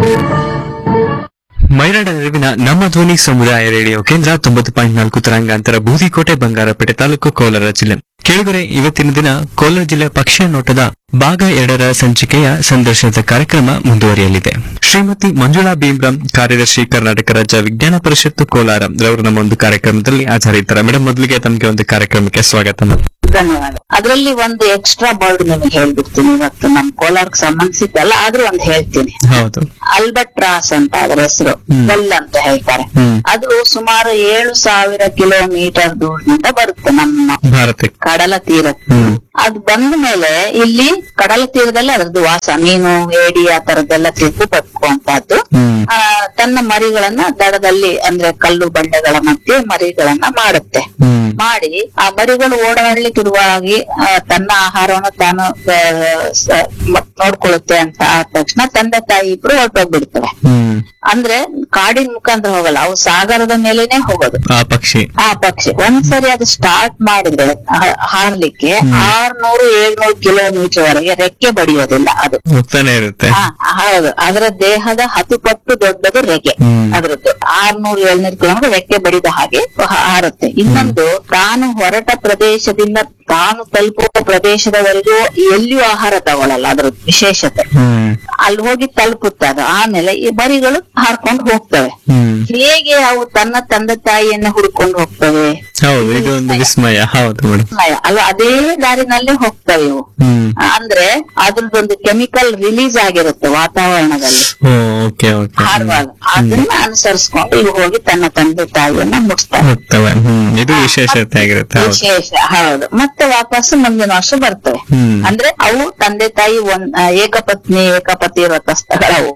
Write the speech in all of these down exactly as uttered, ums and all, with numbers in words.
ಮೈರಾಡ ನೆರವಿನ ನಮ್ಮ ಧ್ವನಿ ಸಮುದಾಯ ರೇಡಿಯೋ ಕೇಂದ್ರ ತೊಂಬತ್ತು ಪಾಯಿಂಟ್ ನಾಲ್ಕು ತರಂಗಾಂತರ ಬೂದಿಕೋಟೆ ಬಂಗಾರಪೇಟೆ ತಾಲೂಕು ಕೋಲಾರ ಜಿಲ್ಲೆ. ಕೇಳುಗರೆ, ಇವತ್ತಿನ ದಿನ ಕೋಲಾರ ಜಿಲ್ಲೆ ಪಕ್ಷಿಯ ನೋಟದ ಭಾಗ ಎರಡರ ಸಂಚಿಕೆಯ ಸಂದರ್ಶನದ ಕಾರ್ಯಕ್ರಮ ಮುಂದುವರಿಯಲಿದೆ. ಶ್ರೀಮತಿ ಮಂಜುಳಾ ಭೀಮ್ರಾಮ್, ಕಾರ್ಯದರ್ಶಿ, ಕರ್ನಾಟಕ ರಾಜ್ಯ ವಿಜ್ಞಾನ ಪರಿಷತ್ತು ಕೋಲಾರ ರವರು ನಮ್ಮ ಒಂದು ಕಾರ್ಯಕ್ರಮದಲ್ಲಿ ಹಾಜರಿದ್ದಾರೆ. ಮೇಡಮ್, ಮೊದಲಿಗೆ ತಮಗೆ ಒಂದು ಕಾರ್ಯಕ್ರಮಕ್ಕೆ ಸ್ವಾಗತ. ಧನ್ಯವಾದ. ಅದರಲ್ಲಿ ಒಂದು ಎಕ್ಸ್ಟ್ರಾ ವರ್ಡ್ ನಿಮಗೆ ಹೇಳ್ಬಿಡ್ತೀನಿ. ಇವತ್ತು ನಮ್ ಕೋಲಾರಕ್ಕೆ ಸಂಬಂಧಿಸಿದ್ದಲ್ಲ, ಆದ್ರೂ ಒಂದು ಹೇಳ್ತೀನಿ. ಹೌದು. ಅಲ್ಬಟ್ರಾಸ್ ಅಂತ ಅದರ ಹೆಸರು, ಗಲ್ ಅಂತ ಹೇಳ್ತಾರೆ. ಅದು ಸುಮಾರು ಏಳು ಸಾವಿರ ಕಿಲೋಮೀಟರ್ ದೂರದಿಂದ ಬರುತ್ತೆ ನಮ್ಮ ಭಾರತಕ್ಕೆ, ಕಡಲ ತೀರ. ಅದು ಬಂದ ಮೇಲೆ ಇಲ್ಲಿ ಕಡಲ ತೀರದಲ್ಲಿ ಅದರದ್ದು ವಾಸ, ಮೀನು, ಏಡಿ ಆ ತರದ್ದೆಲ್ಲ ತಿಂದು ಬದುಕುವಂತಹದ್ದು. ಆ ತನ್ನ ಮರಿಗಳನ್ನ ದಡದಲ್ಲಿ, ಅಂದ್ರೆ ಕಲ್ಲು ಬಂಡೆಗಳ ಮಧ್ಯೆ ಮರಿಗಳನ್ನ ಮಾಡುತ್ತೆ. ಮಾಡಿ ಆ ಮರಿಗಳು ಓಡಾಡ್ಲಿಕ್ಕಿರುವಾಗಿ ತನ್ನ ಆಹಾರವನ್ನು ತಾನು ನೋಡ್ಕೊಳ್ಳುತ್ತೆ ಅಂತ ಆದ ತಕ್ಷಣ ತಂದೆ ತಾಯಿ ಇಬ್ರು ಹೊರಟೋಗ್ಬಿಡ್ತವೆ. ಅಂದ್ರೆ ಕಾಡಿನ ಮುಖಾಂತರ ಹೋಗಲ್ಲ, ಅವು ಸಾಗರದ ಮೇಲೇನೆ ಹೋಗೋದು. ಆ ಪಕ್ಷಿ ಆ ಪಕ್ಷಿ ಒಂದ್ಸರಿ ಅದು ಸ್ಟಾರ್ಟ್ ಮಾಡಿದ್ರೆ ಹಾರ್ಲಿಕ್ಕೆ ಆರ್ನೂರು ಏಳ್ನೂರು ಕಿಲೋಮೀಟರ್ ವರೆಗೆ ರೆಕ್ಕೆ ಬಡಿಯೋದಿಲ್ಲ, ಅದು ಹೋಗ್ತಾನೆ ಇರುತ್ತೆ. ಹೌದು, ಅದರ ದೇಹದ ಹತ್ತು ಪಟ್ಟು ದೊಡ್ಡದು ರೆಕ್ಕೆ ಅದ್ರದ್ದು. ಆರ್ನೂರು ಏಳ್ನೂರು ಕಿಲೋಮೀಟರ್ ರೆಕ್ಕೆ ಬಡಿದ ಹಾಗೆ ಹಾರುತ್ತೆ. ಇನ್ನೊಂದು, ತಾನು ಹೊರಟ ಪ್ರದೇಶದಿಂದ ತಾನು ತಲುಪುವ ಪ್ರದೇಶದವರೆಗೂ ಎಲ್ಲಿಯೂ ಆಹಾರ ತಗೊಳ್ಳಲ್ಲ, ಅದ್ರ ವಿಶೇಷತೆ. ಅಲ್ಲಿ ಹೋಗಿ ತಲುಪುತ್ತೆ ಅದು. ಆಮೇಲೆ ಈ ಮರಿಗಳು ಹಾರ್ಕೊಂಡು ಹೋಗ್ತವೆ. ಹೇಗೆ ಅವು ತನ್ನ ತಂದೆ ತಾಯಿಯನ್ನ ಹುಡ್ಕೊಂಡು ಹೋಗ್ತವೆ? ಹೌದು, ಇದು ಒಂದು ವಿಸ್ಮಯ. ಹೌದು ವಿಸ್ಮಯ ಅಲ್ವಾ? ಅದೇ ದಾರಿನಲ್ಲಿ ಹೋಗ್ತವೆ ಇವು. ಅಂದ್ರೆ ಅದ್ರದ್ದೊಂದು ಕೆಮಿಕಲ್ ರಿಲೀಸ್ ಆಗಿರುತ್ತೆ ವಾತಾವರಣದಲ್ಲಿ ಹಾರುವಾಗ. ಅದನ್ನ ಅನುಸರಿಸ್ಕೊಂಡು ಇವು ಹೋಗಿ ತನ್ನ ತಂದೆ ತಾಯಿಯನ್ನ ಮುಟ್ಸ್ತವೆ. ಇದು ವಿಶೇಷತೆ ಆಗಿರುತ್ತೆ. ವಿಶೇಷ. ಹೌದು. ಮತ್ತೆ ವಾಪಸ್ ಮುಂದಿನ ವರ್ಷ ಬರ್ತವೆ. ಅಂದ್ರೆ ಅವು ತಂದೆ ತಾಯಿ ಒಂದ್ ಏಕಪತ್ನಿ ಏಕಪತಿ ವ್ರತಸ್ಥಗಳವು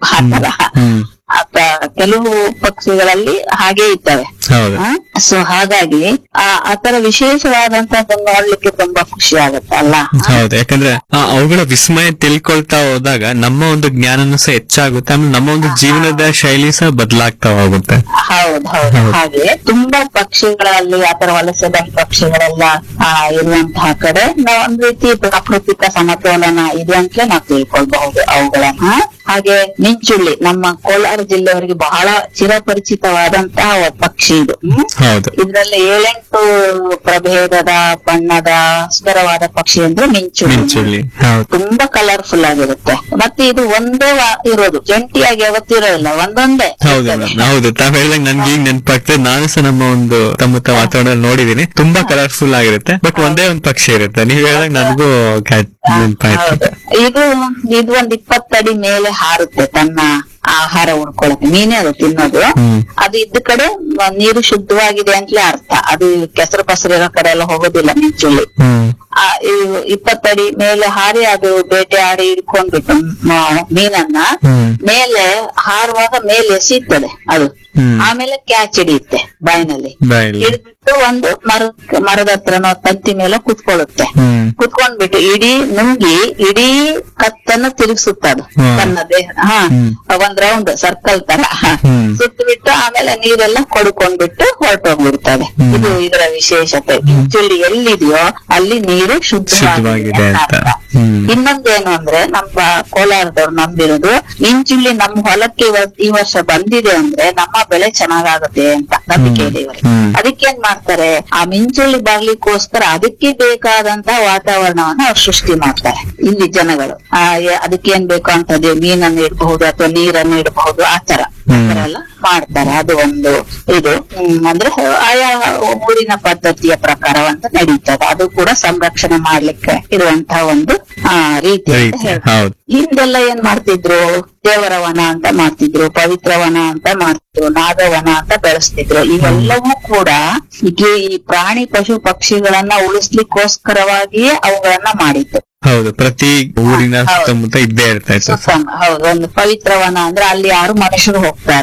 ಆ ತರ. ಕೆಲವು ಪಕ್ಷಿಗಳಲ್ಲಿ ಹಾಗೆ ಇರ್ತವೆ. ಸೊ ಹಾಗಾಗಿ ಆ ಆತರ ವಿಶೇಷವಾದಂತದ್ದನ್ನು ನೋಡ್ಲಿಕ್ಕೆ ತುಂಬಾ ಖುಷಿ ಆಗುತ್ತೆ ಅಲ್ಲ? ಹೌದು, ಯಾಕಂದ್ರೆ ಅವುಗಳ ವಿಸ್ಮಯ ತಿಳ್ಕೊಳ್ತಾ ಹೋದಾಗ ನಮ್ಮ ಒಂದು ಜ್ಞಾನನೂ ಸಹ ಹೆಚ್ಚಾಗುತ್ತೆ, ಆಮೇಲೆ ನಮ್ಮ ಒಂದು ಜೀವನದ ಶೈಲಿ ಸಹ ಬದಲಾಗ್ತಾ ಹೋಗುತ್ತೆ. ಹೌದು ಹೌದು. ಹಾಗೆ ತುಂಬಾ ಪಕ್ಷಿಗಳಲ್ಲಿ ಆತರ ವಲಸೆ ಬಂದ ಪಕ್ಷಿಗಳೆಲ್ಲ ಆ ಇರುವಂತಹ ಕಡೆ ನಾವು ಒಂದ್ ರೀತಿ ಪ್ರಾಕೃತಿಕ ಸಮತೋಲನ ಇದೆ ಅಂತಲೇ ನಾವು ತಿಳ್ಕೊಳ್ಬಹುದು ಅವುಗಳನ್ನ. ಹಾಗೆ ಮಿಂಚುಳ್ಳಿ ನಮ್ಮ ಕೋಲಾರ ಜಿಲ್ಲೆಯವರಿಗೆ ಬಹಳ ಚಿರಪರಿಚಿತವಾದಂತಹ ಪಕ್ಷಿ ಇದು. ಇದ್ರಲ್ಲಿ ಏಳೆಂಟು ಪ್ರಭೇದದ ಬಣ್ಣದ ಸುಂದರವಾದ ಪಕ್ಷಿ ಅಂದ್ರೆ ಮಿಂಚುಳ್ಳಿ. ತುಂಬಾ ಕಲರ್ಫುಲ್ ಆಗಿರುತ್ತೆ. ಮತ್ತೆ ಇದು ಒಂದೇ ಇರೋದು, ಜಂಟಿಯಾಗಿ ಯಾವತ್ತಿರೋಲ್ಲ, ಒಂದೊಂದೇ. ಹೌದು, ತಾವ್ ಹೇಳಿದಾಗ ನನ್ಗೆ ಈಗ ನೆನಪಾಗ್ತದೆ. ನಾನು ಸಹ ನಮ್ಮ ಒಂದು ಸುತ್ತಮುತ್ತ ವಾತಾವರಣ ನೋಡಿದೀನಿ, ತುಂಬಾ ಕಲರ್ಫುಲ್ ಆಗಿರುತ್ತೆ. ಬಟ್ ಒಂದೇ ಒಂದ್ ಪಕ್ಷಿ ಇರುತ್ತೆ. ನೀವ್ ಹೇಳಿದಾಗ ನನಗೂ ನೆನಪಾಯ್ತು. ಇದು ಇದು ಒಂದ್ ಇಪ್ಪತ್ತಡಿ ಮೇಲೆ ಹಾರುತ್ತೆ ತನ್ನ ಆಹಾರ ಉಳ್ಕೊಳಕ್ಕೆ. ಮೀನೇ ಅದು ತಿನ್ನೋದು. ಅದು ಇದ್ದ ಕಡೆ ನೀರು ಶುದ್ಧವಾಗಿದೆ ಅಂತಲೇ ಅರ್ಥ. ಅದು ಕೆಸರು ಪಸರು ಇರೋ ಕಡೆ ಎಲ್ಲ ಹೋಗೋದಿಲ್ಲ ಮಿಂಚುಳ್ಳಿ. ಇಪ್ಪತ್ತಡಿ ಮೇಲೆ ಹಾರಿ ಅದು ಬೇಟೆ ಆಡಿ ಹಿಡ್ಕೊಂಡ್ಬಿಟ್ಟು ಮೀನನ್ನ ಮೇಲೆ ಹಾರುವಾಗ ಮೇಲೆ ಎಸೀತದೆ ಅದು. ಆಮೇಲೆ ಕ್ಯಾಚ್ ಹಿಡಿಯುತ್ತೆ ಬಾಯಿನಲ್ಲಿ. ಹಿಡಿದ್ಬಿಟ್ಟು ಒಂದು ಮರ ಮರದ ಹತ್ರನೋ ತಂತಿ ಮೇಲೆ ಕುತ್ಕೊಳ್ಳುತ್ತೆ. ಕುತ್ಕೊಂಡ್ಬಿಟ್ಟು ಇಡೀ ನುಂಗಿ ಇಡೀ ಕತ್ತನ್ನು ತಿರುಗಿಸುತ್ತ ಅದು ತನ್ನ ದೇಹ. ಹಾ ಒಂದ್ ರೌಂಡ್ ಸರ್ಕಲ್ ತರ ಸುತ್ತ ಬಿಟ್ಟು ಆಮೇಲೆ ನೀರೆಲ್ಲ ಕೊಡ್ಕೊಂಡ್ಬಿಟ್ಟು ಹೊರಟೋಗ್ಬಿಡ್ತದೆ. ಇದು ಇದರ ವಿಶೇಷತೆ. ಮಿಂಚುಳ್ಳಿ ಎಲ್ಲಿದೆಯೋ ಅಲ್ಲಿ ನೀರು ಶುದ್ಧವಾಗಿದೆ ಅಂತ. ಇನ್ನೊಂದೇನು ಅಂದ್ರೆ ನಮ್ಮ ಕೋಲಾರದವ್ರು ನಂಬಿರೋದು, ಮಿಂಚುಳ್ಳಿ ನಮ್ಮ ಹೊಲಕ್ಕೆ ಈ ವರ್ಷ ಬಂದಿದೆ ಅಂದ್ರೆ ನಮ್ಮ ಬೆಳೆ ಚೆನ್ನಾಗಾಗುತ್ತೆ ಅಂತ ನಂಬಿಕೆ ಇದೆ ಇವರಿಗೆ. ಅದಕ್ಕೇನ್ ಮಾಡ್ತಾರೆ, ಆ ಮಿಂಚುಳ್ಳಿ ಬರ್ಲಿಕ್ಕೋಸ್ಕರ ಅದಕ್ಕೆ ಬೇಕಾದಂತ ವಾತಾವರಣವನ್ನ ಅವ್ರು ಸೃಷ್ಟಿ ಮಾಡ್ತಾರೆ ಇಲ್ಲಿ ಜನಗಳು. ಆ ಅದಕ್ಕೇನ್ ಬೇಕು ಅಂತದ್ದು ಮೀನನ್ನು ಇಡಬಹುದು ಅಥವಾ ನೀರನ್ನು ಇಡಬಹುದು, ಆ ತರ ಎಲ್ಲ ಮಾಡ್ತಾರೆ. ಅದು ಒಂದು ಇದು ಅಂದ್ರೆ ಆಯಾ ಊರಿನ ಪದ್ಧತಿಯ ಪ್ರಕಾರವಂತ ನಡೀತದೆ. ಅದು ಕೂಡ ಸಂರಕ್ಷಣೆ ಮಾಡ್ಲಿಕ್ಕೆ ಇರುವಂತಹ ಒಂದು ಆ ರೀತಿ. ಹಿಂದೆಲ್ಲ ಏನ್ ಮಾಡ್ತಿದ್ರು, ದೇವರ ವನ ಅಂತ ಮಾಡ್ತಿದ್ರು, ಪವಿತ್ರ ವನ ಅಂತ ಮಾಡ್ತಿದ್ರು, ನಾಗವನ ಅಂತ ಬೆಳೆಸ್ತಿದ್ರು. ಇವೆಲ್ಲವೂ ಕೂಡ ಈಗ ಈ ಪ್ರಾಣಿ ಪಶು ಪಕ್ಷಿಗಳನ್ನ ಉಳಿಸ್ಲಿಕ್ಕೋಸ್ಕರವಾಗಿಯೇ ಅವುಗಳನ್ನ ಮಾಡಿತ್ತು. ಹೌದು, ಪ್ರತಿ ಊರಿನ ಸುತ್ತಮುತ್ತ ಇದ್ದೇ ಇರ್ತಾ ಇತ್ತು. ಹೌದು, ಒಂದು ಪವಿತ್ರವನ ಅಂದ್ರೆ ಅಲ್ಲಿ ಯಾರು ಮನುಷ್ಯರು ಹೋಗ್ತಾ ಇರ್ಲಿಲ್ಲ, ಬರೀ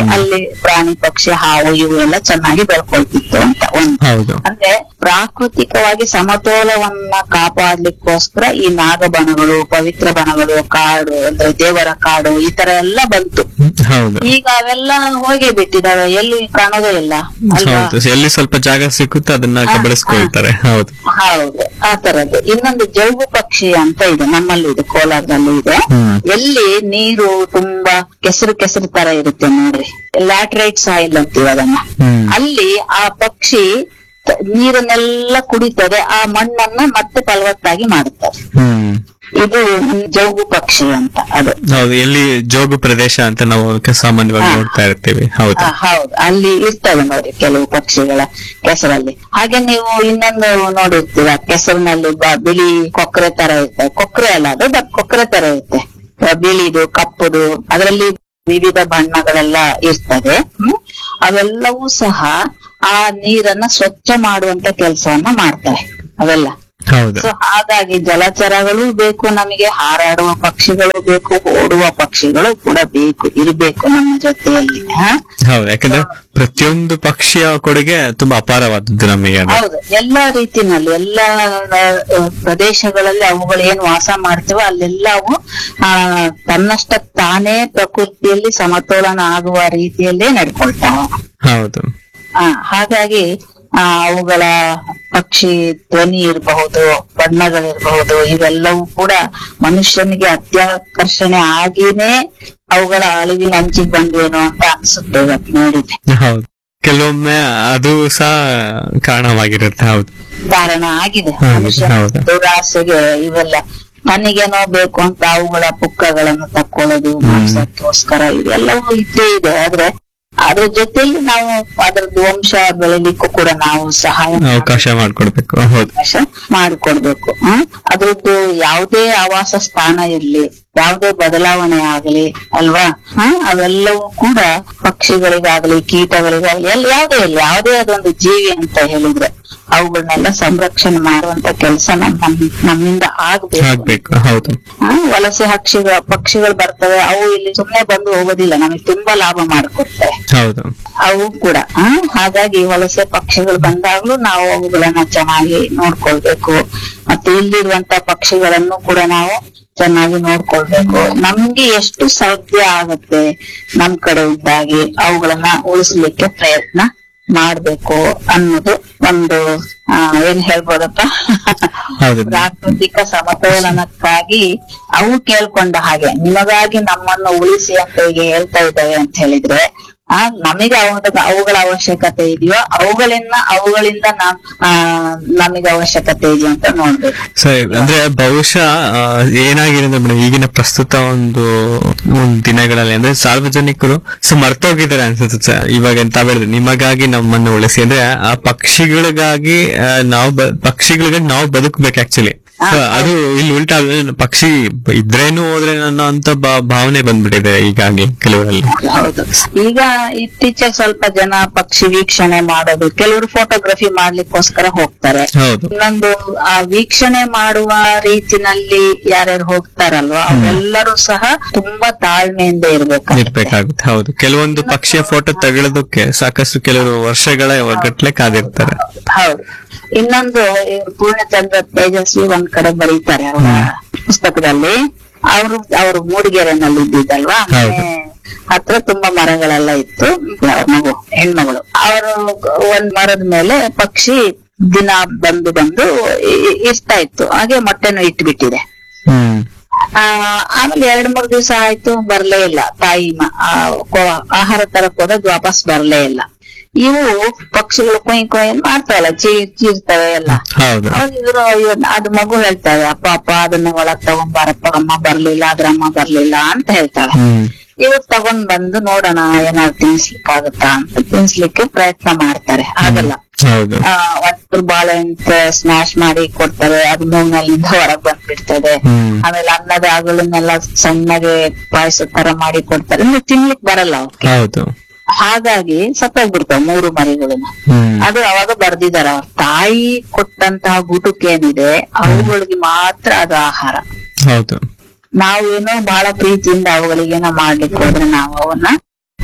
ಅಲ್ಲಿ ಪ್ರಾಣಿ ಪಕ್ಷಿ ಹಾವು ಇವು ಎಲ್ಲ ಚೆನ್ನಾಗಿ ಬೆಳ್ಕೊಳ್ತಿತ್ತು ಅಂತ ಒಂದು. ಹೌದು. ಅಂದ್ರೆ ಪ್ರಾಕೃತಿಕವಾಗಿ ಸಮತೋಲವನ್ನ ಕಾಪಾಡ್ಲಿಕ್ಕೋಸ್ಕರ ಈ ನಾಗಬನಗಳು, ಪವಿತ್ರ ಬನಗಳು, ಕಾಡು ಅಂದ್ರೆ ದೇವರ ಕಾಡು ಈ ತರ ಎಲ್ಲ ಬಂತು. ಹೌದು. ಈಗ ಅವೆಲ್ಲ ಹೋಗೇ ಬಿಟ್ಟಿದಾವೆ, ಎಲ್ಲಿ ಕಾಣೋದೇ ಇಲ್ಲ ಅಲ್ವಾ? ಹೌದು, ಎಲ್ಲಿ ಸ್ವಲ್ಪ ಜಾಗ ಸಿಕ್ಕುತ್ತೆ ಅದನ್ನ ಕಬಳಿಸ್ಕೊಳ್ತಾರೆ. ಹೌದು ಹೌದು, ಆ ತರದ್ದು. ಇನ್ನೊಂದು ಜೌಗು ಪಕ್ಷಿ ಅಂತ ಇದೆ, ನಮ್ಮಲ್ಲಿ ಇದೆ, ಕೋಲಾರದಲ್ಲೂ ಇದೆ. ಹ್ಮ್. ಎಲ್ಲಿ ನೀರು ತುಂಬಾ ಕೆಸರು ಕೆಸರು ತರ ಇರುತ್ತೆ ನೋಡ್ರಿ, ಲ್ಯಾಟ್ರೈಟ್ ಸಾಯಿಲ್ ಅಂತೀವಿ ಅದನ್ನ. ಹ್ಮ್. ಅಲ್ಲಿ ಆ ಪಕ್ಷಿ ತ- ನೀರನ್ನೆಲ್ಲ ಕುಡಿತದೆ, ಆ ಮಣ್ಣನ್ನ ಮತ್ತೆ ಫಲವತ್ತಾಗಿ ಮಾಡುತ್ತದೆ. ಹ್ಮ್. ಇದು ಜೌಗು ಪಕ್ಷಿ ಅಂತ ಅದು. ಹೌದು, ಎಲ್ಲಿ ಜೋಗು ಪ್ರದೇಶ ಅಂತ ನಾವು ಸಾಮಾನ್ಯವಾಗಿ ಹಾ. ನೋಡ್ತಾ ಇರ್ತೀವಿ. ಹೌದು. ಆ, ಹೌದು, ಅಲ್ಲಿ ಇರ್ತವೆ ನೋಡಿ ಕೆಲವು ಪಕ್ಷಿಗಳ ಕೆಸರಲ್ಲಿ. ಹಾಗೆ ನೀವು ಇನ್ನೊಂದು ನೋಡಿರ್ತೀರ, ಕೆಸರಿನಲ್ಲಿ ಬ- ಬಿಳಿ ಕೊಕ್ಕರೆ ತರ ಇರ್ತವೆ. ಕೊಕ್ಕರೆ ಅಲ್ಲ ಅದು, ಬಟ್ ಕೊಕ್ಕರೆ ತರ ಇರುತ್ತೆ, ಆ, ಬಿಳಿದು ಕಪ್ಪುದು, ಅದರಲ್ಲಿ ವಿವಿಧ ಬಣ್ಣಗಳೆಲ್ಲ ಇರ್ತದೆ. ಹ್ಮ್ ಅವೆಲ್ಲವೂ ಸಹ ಆ ನೀರನ್ನ ಸ್ವಚ್ಛ ಮಾಡುವಂತ ಕೆಲಸವನ್ನ ಮಾಡ್ತವೆ ಅವೆಲ್ಲ. ಹೌದು. ಸೊ ಹಾಗಾಗಿ ಜಲಚರಗಳು ಬೇಕು ನಮಗೆ, ಹಾರಾಡುವ ಪಕ್ಷಿಗಳು ಬೇಕು, ಓಡುವ ಪಕ್ಷಿಗಳು ಕೂಡ ಬೇಕು, ಇರಬೇಕು ನಮ್ಮ ಜೊತೆಯಲ್ಲಿ. ಹ? ಹೌದು, ಯಾಕಂದ್ರೆ ಪ್ರತಿಯೊಂದು ಪಕ್ಷಿಯ ಕೊಡುಗೆ ತುಂಬಾ ಅಪಾರವಾದದ್ದು ನಮಗೆ ಅದು. ಹೌದು, ಎಲ್ಲಾ ರೀತಿನಲ್ಲಿ ಎಲ್ಲಾ ಆ, ಪ್ರದೇಶಗಳಲ್ಲಿ ಅವುಗಳು ಏನು ವಾಸ ಮಾಡ್ತೇವೋ ಅಲ್ಲೆಲ್ಲವೂ ಆ ತನ್ನಷ್ಟ ತಾನೇ ಪ್ರಕೃತಿಯಲ್ಲಿ ಸಮತೋಲನ ಆಗುವ ರೀತಿಯಲ್ಲೇ ನಡ್ಕೊಳ್ತಾವ. ಹೌದು. ಆ ಹಾಗಾಗಿ ಆ ಅವುಗಳ ಪಕ್ಷಿ ಧ್ವನಿ ಇರಬಹುದು, ಬಣ್ಣಗಳಿರಬಹುದು, ಇವೆಲ್ಲವೂ ಕೂಡ ಮನುಷ್ಯನಿಗೆ ಅತ್ಯಾಕರ್ಷಣೆ ಆಗಿನೇ ಅವುಗಳ ಅಳಿವಿನ ಅಂಚಿಗೆ ಬಂದ್ವೇನೋ ಅಂತ ಅನ್ಸುತ್ತೆ ಇವತ್ತು ನೋಡಿದ್ರೆ. ಹೌದು, ಕೆಲವೊಮ್ಮೆ ಅದು ಸಹ ಕಾರಣವಾಗಿರುತ್ತೆ. ಹೌದು. ಕಾರಣ ಆಗಿದೆ ಹೌದು, ಮನುಷ್ಯನ ಹೌದು. ದುರಾಸೆಗೆ ಇವೆಲ್ಲ. ತನಗೇನೋ ಬೇಕು ಅಂತ ಅವುಗಳ ಪುಕ್ಕಗಳನ್ನು ತಕ್ಕೊಳ್ಳೋದು ಮಾಂಸಕ್ಕೋಸ್ಕರ ಇವೆಲ್ಲವೂ ಇದ್ದೇ ಇದೆ. ಆದ್ರೆ ಅದ್ರ ಜೊತೆಲಿ ನಾವು ಅದ್ರದ್ದು ವಂಶ ಬೆಳಿಲಿಕ್ಕೂ ಕೂಡ ನಾವು ಸಹಾಯ ಅವಕಾಶ ಮಾಡ್ಕೊಡ್ಬೇಕು. ಹೌದು. ಅವಕಾಶ ಮಾಡಿಕೊಡ್ಬೇಕು. ಹ್ಮ್ ಅದ್ರದ್ದು ಯಾವುದೇ ಆವಾಸ ಸ್ಥಾನ ಇರ್ಲಿ, ಯಾವುದೇ ಬದಲಾವಣೆ ಆಗಲಿ ಅಲ್ವಾ, ಹ್ಮ್ ಅವೆಲ್ಲವೂ ಕೂಡ ಪಕ್ಷಿಗಳಿಗಾಗ್ಲಿ ಕೀಟಗಳಿಗಾಗ್ಲಿ ಎಲ್ಲ ಯಾವುದೇ ಇಲ್ಲ, ಯಾವುದೇ ಅದೊಂದು ಜೀವಿ ಅಂತ ಹೇಳಿದ್ರೆ ಅವುಗಳನ್ನೆಲ್ಲ ಸಂರಕ್ಷಣೆ ಮಾಡುವಂತ ಕೆಲಸ ನಮ್ಮ ನಮ್ಮಿಂದ ಆಗ್ಬೇಕು. ಆಗ್ಬೇಕು. ಹೌದು. ಹ್ಮ್ ವಲಸೆ ಹಕ್ಷಿಗಳ ಪಕ್ಷಿಗಳು ಬರ್ತವೆ, ಅವು ಇಲ್ಲಿ ಸುಮ್ಮನೆ ಬಂದು ಹೋಗೋದಿಲ್ಲ, ನಮಗೆ ತುಂಬಾ ಲಾಭ ಮಾಡಿಕೊಡ್ತವೆ ಹೌದು. ಅವು ಕೂಡ. ಹ್ಮ್ ಹಾಗಾಗಿ ವಲಸೆ ಪಕ್ಷಿಗಳು ಬಂದಾಗ್ಲೂ ನಾವು ಅವುಗಳನ್ನ ಚೆನ್ನಾಗಿ ನೋಡ್ಕೊಳ್ಬೇಕು. ಮತ್ತೆ ಇಲ್ಲಿರುವಂತ ಪಕ್ಷಿಗಳನ್ನು ಕೂಡ ನಾವು ಚೆನ್ನಾಗಿ ನೋಡ್ಕೊಳ್ಬೇಕು. ನಮ್ಗೆ ಎಷ್ಟು ಸಾಧ್ಯ ಆಗತ್ತೆ ನಮ್ ಕಡೆಯಿಂದಾಗಿ ಅವುಗಳನ್ನ ಉಳಿಸ್ಲಿಕ್ಕೆ ಪ್ರಯತ್ನ ಮಾಡ್ಬೇಕು ಅನ್ನೋದು ಒಂದು ಆ ಏನ್ ಹೇಳ್ಬೋದಪ್ಪ, ಹೌದು. ಪ್ರಾಕೃತಿಕ ಸಮತೋಲನಕ್ಕಾಗಿ ಅವು ಕೇಳ್ಕೊಂಡ ಹಾಗೆ ನಿಮಗಾಗಿ ನಮ್ಮನ್ನು ಉಳಿಸಿ ಅಂತ ಈಗ ಹೇಳ್ತಾ ಇದ್ದಾವೆ ಅಂತ ಹೇಳಿದ್ರೆ, ಆ ನಮಗೆ ಅವಾಗ ಅವುಗಳ ಅವಶ್ಯಕತೆ ಇದೆಯೋ ಅವುಗಳಿಂದ ಅವುಗಳಿಂದ ನಾವ್ ಆ ನಮಗೆ ಅವಶ್ಯಕತೆ ಇದೆಯೋ ಅಂತ ನೋಡ್ಬೇಕು. ಸರಿ, ಅಂದ್ರೆ ಬಹುಶಃ ಆ, ಏನಾಗಿದೆ ಅಂದ್ರೆ ಮೇಡಮ್, ಈಗಿನ ಪ್ರಸ್ತುತ ಒಂದು ಒಂದು ದಿನಗಳಲ್ಲಿ ಅಂದ್ರೆ ಸಾರ್ವಜನಿಕರು ಸೊ ಮರ್ತೋಗಿದ್ದಾರೆ ಅನ್ಸುತ್ತೆ ಸರ್. ಇವಾಗ ಎಂತ ಹೇಳಿದ್ರೆ ನಿಮಗಾಗಿ ನಮ್ಮನ್ನು ಉಳಿಸಿ ಅಂದ್ರೆ ಆ ಪಕ್ಷಿಗಳಿಗಾಗಿ ಆ, ನಾವು ಬ- ಪಕ್ಷಿಗಳಿಗೆ ನಾವು ಬದುಕಬೇಕು ಆಕ್ಚುಲಿ. ಅದು ಇಲ್ಲಿ ಉಲ್ಟಾ ಆದ್ರೆ ಪಕ್ಷಿ ಇದ್ರೇನು ಹೋದ್ರೆ ಅನ್ನೋ ಅಂತ ಭಾ- ಭಾವನೆ ಬಂದ್ಬಿಟ್ಟಿದೆ ಈಗಾಗಿ ಕೆಲವರಲ್ಲಿ. ಹೌದು, ಈಗ ಇತ್ತೀಚೆಗೆ ಸ್ವಲ್ಪ ಜನ ಪಕ್ಷಿ ವೀಕ್ಷಣೆ ಮಾಡೋದು, ಕೆಲವರು ಫೋಟೋಗ್ರಫಿ ಮಾಡ್ಲಿಕ್ಕೋಸ್ಕರ ಹೋಗ್ತಾರೆ. ಹೌದು. ಇನ್ನೊಂದು ಆ ವೀಕ್ಷಣೆ ಮಾಡುವ ರೀತಿನಲ್ಲಿ ಯಾರ್ಯಾರು ಹೋಗ್ತಾರಲ್ವಾ ಅವರೆಲ್ಲರೂ ಸಹ ತುಂಬಾ ತಾಳ್ಮೆಯಿಂದ ಇರ್ಬೇಕು. ಇರ್ಬೇಕಾಗುತ್ತೆ. ಹೌದು, ಕೆಲವೊಂದು ಪಕ್ಷಿಯ ಫೋಟೋ ತೆಗೆಳೋದಕ್ಕೆ ಸಾಕಷ್ಟು ಕೆಲವರು ವರ್ಷಗಳ ಗಟ್ಲೆ ಕಾದಿರ್ತಾರೆ. ಹೌದು. ಇನ್ನೊಂದು ಇವ್ರು ಪೂರ್ಣಚಂದ್ರ ತೇಜಸ್ವಿ ಒಂದ್ ಕಡೆ ಬರೀತಾರೆ ಅವರ ಪುಸ್ತಕದಲ್ಲಿ, ಅವರು ಅವರು ಮೂಡಿಗೆರೆನಲ್ಲಿ ಇದ್ದಿದ್ದಲ್ವಾ, ಹೌದು. ಮನೆ ಹತ್ರ ತುಂಬಾ ಮರಗಳೆಲ್ಲ ಇತ್ತು. ಅವ್ರ ಮಗು ಹೆಣ್ಮಗಳು ಅವರು ಒಂದ್ ಮರದ ಮೇಲೆ ಪಕ್ಷಿ ದಿನ ಬಂದು ಬಂದು ಇ- ಇರ್ತಾ ಇತ್ತು, ಹಾಗೆ ಮೊಟ್ಟೆನೂ ಇಟ್ಬಿಟ್ಟಿದೆ. ಹ್ಮ್. ಆ ಆಮೇಲೆ ಎರಡ್ ಮೂರ್ ದಿವಸ ಆಯ್ತು, ಬರ್ಲೇ ಇಲ್ಲ ತಾಯಿ ಮ- ಆ, ಕೊ- ಆಹಾರ ತರಕ್ ಹೋದಾಗ ವಾಪಸ್ ಬರ್ಲೇ ಇಲ್ಲ. ಇವು ಪಕ್ಷಿಗಳು ಕೊಯ್ ಕೊಯ್ ಮಾಡ್ತಾವಲ್ಲ, ಚೀರ್ ಚೀರ್ತವೆ ಎಲ್ಲ. ಹೌದು. ಅವಾಗ ಇವ್ರು ಇವ್ರ್- ಅದು ಮಗು ಹೇಳ್ತಾವೆ, ಅಪ್ಪ ಅಪ್ಪ ಅದನ್ನ ಒಳಗ್ ತಗೊಂಬಾರಪ್ಪ, ಅಮ್ಮ ಬರ್ಲಿಲ್ಲ, ಅದ್ರ ಅಮ್ಮ ಬರ್ಲಿಲ್ಲ ಅಂತ ಹೇಳ್ತಾಳೆ. ಹ್ಮ್. ಇವ್ರು ತಗೊಂಡ್ ಬಂದು ನೋಡೋಣ ಏನಾದ್ರು ತಿನ್ಸ್ಲಿಕ್ಕಾಗತ್ತಾ ಅಂತ ತಿನ್ಸ್ಲಿಕ್ಕೆ ಪ್ರಯತ್ನ ಮಾಡ್ತಾರೆ, ಆಗಲ್ಲ. ಹೌದು. ಆ ಒಂದು ಬಾಳೆಹಣ್ಣು ಸ್ಮ್ಯಾಶ್ ಮಾಡಿ ಕೊಡ್ತಾರೆ, ಅದು ಮೂಗ್ನಲ್ಲಿಂದ ಹೊರಗ್ ಬಂದ್ಬಿಡ್ತದೆ. ಹ್ಮ್. ಆಮೇಲೆ ಅನ್ನದ ಅಗಳನ್ನೆಲ್ಲ ಸಣ್ಣಗೆ ಪಾಯಸ ತರ ಮಾಡಿ ಕೊಡ್ತಾರೆ, ಇನ್ನು ತಿನ್ಲಿಕ್ ಬರಲ್ಲ ಅವಕ್ಕೆ. ಹೌದು. ಹಾಗಾಗಿ ಸತ್ತೋಗ್ಬಿಡ್ತಾವ ಮೂರು ಮರಿಗಳನ್ನ. ಹ್ಮ್. ಅದು ಅವಾಗ ಬರ್ದಿದಾರ, ಅವ್ರ ತಾಯಿ ಕೊಟ್ಟಂತಹ ಗುಟುಕೇನಿದೆ ಅವುಗಳಿಗೆ ಮಾತ್ರ ಅದು ಆಹಾರ. ಹೌದು. ನಾವೇನೋ ಬಹಳ ಪ್ರೀತಿಯಿಂದ ಅವುಗಳಿಗೇನೋ ಮಾಡ್ಲಿಕ್ಕೆ ಹೋದ್ರೆ ನಾವು ಅವನ್ನ ಆ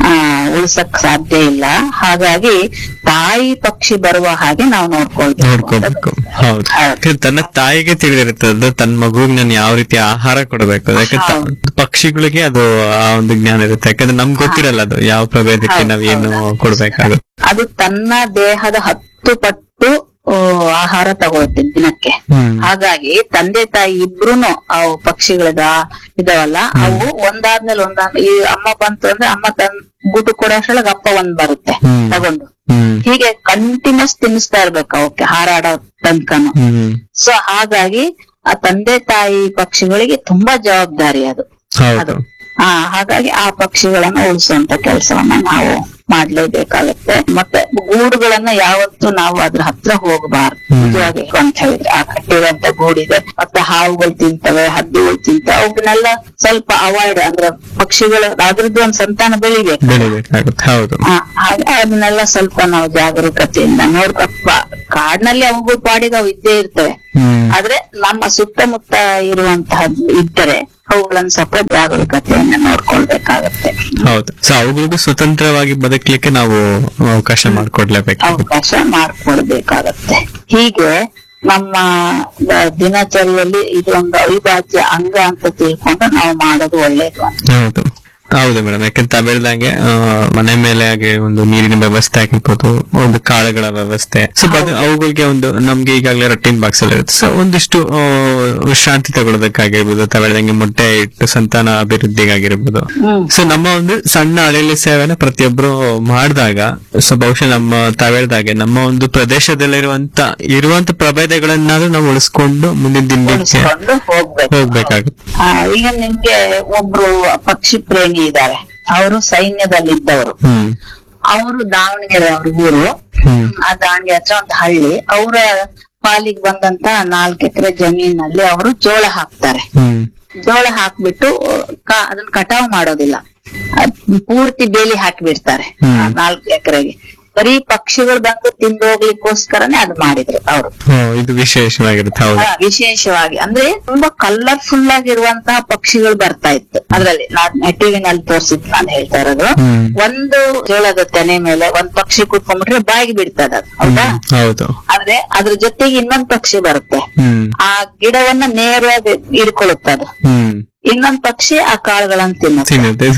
ಉಳ್ಸಕ್ ಸಾಧ್ಯ ಇಲ್ಲ. ಹಾಗಾಗಿ ತಾಯಿ ಪಕ್ಷಿ ಬರುವ ಹಾಗೆ ನಾವು ನೋಡ್ಕೊಳ್ಬೇಕು. ನೋಡ್ಕೋಬೇಕು. ಹೌದು, ಯಾಕಂದ್ರೆ ತನ್ನ ತಾಯಿಗೆ ತಿಳಿದಿರ್ತದೆ ತನ್ನ ಮಗುವಿಗೆ ನಾನು ಯಾವ ರೀತಿ ಆಹಾರ ಕೊಡಬೇಕು. ಯಾಕಂದ್ರೆ ಪಕ್ಷಿಗಳಿಗೆ ಅದು ಆ ಒಂದು ಜ್ಞಾನ ಇರುತ್ತೆ. ಯಾಕಂದ್ರೆ ನಮ್ಗೆ ಗೊತ್ತಿರಲ್ಲ ಅದು ಯಾವ ಪ್ರಭೇದಕ್ಕೆ ನಾವ್ ಏನು ಕೊಡ್ಬೇಕಾಗುತ್ತೆ. ಅದು ತನ್ನ ದೇಹದ ಹತ್ತು ಪಟ್ಟು ಆಹಾರ ತಗೊಳುತ್ತೆ ದಿನಕ್ಕೆ. ಹಾಗಾಗಿ ತಂದೆ ತಾಯಿ ಇಬ್ರುನು ಅವು ಪಕ್ಷಿಗಳದ ಇದಾವಲ್ಲ, ಅವು ಒಂದಾದ್ಮೇಲೆ ಒಂದಾದ್ಮೇಲೆ ಈ ಅಮ್ಮ ಬಂತು ಅಂದ್ರೆ ಅಮ್ಮ ತನ್ ಗೂಟು ಕೊಡೋಷ್ರೊಳಗೆ ಅಪ್ಪ ಒಂದ್ ಬರುತ್ತೆ ತಗೊಂಡು. ಹೀಗೆ ಕಂಟಿನ್ಯೂಸ್ ತಿನ್ನಿಸ್ತಾ ಇರ್ಬೇಕು ಅವಕ್ಕೆ ಹಾರಾಡೋ ತನಕನು. ಸೊ ಹಾಗಾಗಿ ಆ ತಂದೆ ತಾಯಿ ಪಕ್ಷಿಗಳಿಗೆ ತುಂಬಾ ಜವಾಬ್ದಾರಿ ಅದು. ಅದು ಹಾ ಹಾಗಾಗಿ ಆ ಪಕ್ಷಿಗಳನ್ನ ಉಳಿಸುವಂತ ಕೆಲಸವನ್ನ ನಾವು ಮಾಡ್ಲೇಬೇಕಾಗತ್ತೆ. ಮತ್ತೆ ಗೂಡುಗಳನ್ನ ಯಾವತ್ತೂ ನಾವು ಅದ್ರ ಹತ್ರ ಹೋಗಬಾರ್ದು ನಿಜವಾಗಿ ಅಂತ ಹೇಳಿದ್ರೆ. ಆ ಕಟ್ಟಿರುವಂತ ಗೂಡಿದೆ, ಮತ್ತೆ ಹಾವುಗಳು ತಿಂತವೆ, ಹದ್ದುಗಳು ತಿಂತವೆ, ಅವನ್ನೆಲ್ಲ ಸ್ವಲ್ಪ ಅವಾಯ್ಡ್ ಅಂದ್ರೆ ಪಕ್ಷಿಗಳು ಅದ್ರದ್ದು ಒಂದ್ ಸಂತಾನ ಬೆಳಿಬೇಕು. ಹಾಗೆ ಅದನ್ನೆಲ್ಲ ಸ್ವಲ್ಪ ನಾವು ಜಾಗರೂಕತೆಯಿಂದ ನೋಡ್ಕಪ್ಪ. ಕಾಡಿನಲ್ಲಿ ಅವುಗಳು ಪಾಡಿಗೆ ಅವು ಇದ್ದೇ ಇರ್ತವೆ, ಆದ್ರೆ ನಮ್ಮ ಸುತ್ತಮುತ್ತ ಇರುವಂತಹ ಇದ್ದರೆ ಅವುಗಳನ್ನ ಸ್ವಲ್ಪ ಜಾಗರೂಕತೆಯನ್ನ ನೋಡ್ಕೊಳ್ಬೇಕಾಗತ್ತೆ. ಹೌದು. ಸೊ ಅವುಗಳಿಗೂ ಸ್ವತಂತ್ರವಾಗಿ ಬದುಕಲಿಕ್ಕೆ ನಾವು ಅವಕಾಶ ಮಾಡ್ಕೊಡ್ಲೇಬೇಕು, ಅವಕಾಶ ಮಾಡ್ಕೊಡ್ಬೇಕಾಗತ್ತೆ. ಹೀಗೆ ನಮ್ಮ ದಿನಚರಿಯಲ್ಲಿ ಇದೊಂದು ಅವಿಭಾಜ್ಯ ಅಂಗ ಅಂತ ತಿಳ್ಕೊಂಡು ನಾವು ಮಾಡೋದು ಒಳ್ಳೇದು ಅಂತ. ಹೌದು ಹೌದು ಮೇಡಮ್. ಯಾಕಂತ ಬೆಳೆದಂಗೆ ಮನೆ ಮೇಲೆ ಹಾಗೆ ಒಂದು ನೀರಿನ ವ್ಯವಸ್ಥೆ ಆಗಿರ್ಬೋದು, ಒಂದು ಕಾಳುಗಳ ವ್ಯವಸ್ಥೆ, ಸೊ ಅವುಗಳಿಗೆ ಒಂದು ನಮ್ಗೆ ಈಗಾಗಲೇ ರೊಟ್ಟಿನ್ ಬಾಕ್ಸ್ ಅಲ್ಲಿ ಇರುತ್ತೆ. ಸೊ ಒಂದಿಷ್ಟು ವಿಶ್ರಾಂತಿ ತಗೊಳ್ಳೋದಕ್ಕಾಗಿರ್ಬೋದು, ತವೆಳ್ದಂಗೆ ಮೊಟ್ಟೆ ಇಟ್ಟು ಸಂತಾನ ಅಭಿವೃದ್ಧಿಗಾಗಿರ್ಬೋದು. ಸೊ ನಮ್ಮ ಒಂದು ಸಣ್ಣ ಅಲೆಯಲ್ಲಿ ಸೇವೆನ ಪ್ರತಿಯೊಬ್ರು ಮಾಡಿದಾಗ, ಸೊ ಬಹುಶಃ ನಮ್ಮ ತಾವೇಳ್ದಾಗೆ ನಮ್ಮ ಒಂದು ಪ್ರದೇಶದಲ್ಲಿರುವಂತ ಇರುವಂತ ಪ್ರಭೇದಗಳನ್ನಾದ್ರೂ ನಾವು ಉಳಿಸ್ಕೊಂಡು ಮುಂದಿನ ದಿನಕ್ಕೆ ಹೋಗ್ಬೇಕಾಗುತ್ತೆ. ಈಗ ನಿಮ್ಗೆ ಒಬ್ರು ಪಕ್ಷಿ ಪ್ರೇಮಿ ಇದ್ದಾರೆ, ಅವರು ಸೈನ್ಯದಲ್ಲಿದ್ದವರು. ಅವರು ದಾವಣಗೆರೆ ಅವ್ರ ಊರು, ಆ ದಾವಣಗೆರೆ ಹತ್ರ ಒಂದು ಹಳ್ಳಿ. ಅವರ ಪಾಲಿಗೆ ಬಂದಂತ ನಾಲ್ಕು ಎಕರೆ ಜಮೀನಲ್ಲಿ ಅವರು ಜೋಳ ಹಾಕ್ತಾರೆ. ಜೋಳ ಹಾಕ್ಬಿಟ್ಟು ಅದನ್ನ ಕಟಾವ್ ಮಾಡೋದಿಲ್ಲ, ಪೂರ್ತಿ ಬೇಲಿ ಹಾಕಿಬಿಡ್ತಾರೆ ನಾಲ್ಕು ಎಕರೆಗೆ. ಬರೀ ಪಕ್ಷಿಗಳು ಬಂದು ತಿಂದು ಹೋಗ್ಲಿಕ್ಕೋಸ್ಕರನೇ ಅದು ಮಾಡಿದ್ರು ಅವರು. ಇದು ವಿಶೇಷವಾಗಿರುತ್ತೆ. ವಿಶೇಷವಾಗಿ ಅಂದ್ರೆ ತುಂಬಾ ಕಲರ್ಫುಲ್ ಆಗಿರುವಂತಹ ಪಕ್ಷಿಗಳು ಬರ್ತಾ ಇತ್ತು ಅದ್ರಲ್ಲಿ. ನಾನ್ ಟಿವಿನಲ್ಲಿ ತೋರಿಸಿದ್ದು ನಾನು ಹೇಳ್ತಾ ಇರೋದು. ಒಂದು ಜೋಳದ ತೆನೆ ಮೇಲೆ ಒಂದ್ ಪಕ್ಷಿ ಕೂತ್ಕೊಂಡ್ಬಿಟ್ರೆ ಬಾಯಿಗೆ ಬಿಡ್ತದ, ಹೌದಾ? ಆದ್ರೆ ಅದ್ರ ಜೊತೆಗೆ ಇನ್ನೊಂದ್ ಪಕ್ಷಿ ಬರುತ್ತೆ, ಆ ಗಿಡವನ್ನ ನೇರವಾಗಿ ಹಿಡ್ಕೊಳ್ಳುತ್ತೆ ಅದು. ಇನ್ನೊಂದ್ ಪಕ್ಷಿ ಆ ಕಾಳುಗಳನ್ನ ತಿನ್ನುತ್ತೆ.